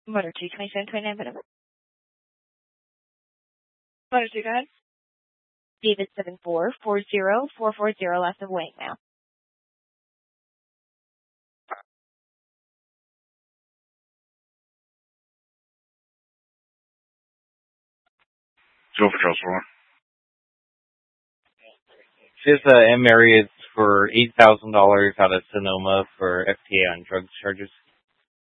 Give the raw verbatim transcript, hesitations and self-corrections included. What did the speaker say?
Motor two twenty-seven twenty-nine, whatever. Motor two, go ahead. David seven four four zero four four zero, last of Wayne now. Go for Charles Roy. This uh, M area is for eight thousand dollars out of Sonoma for F T A on drug charges.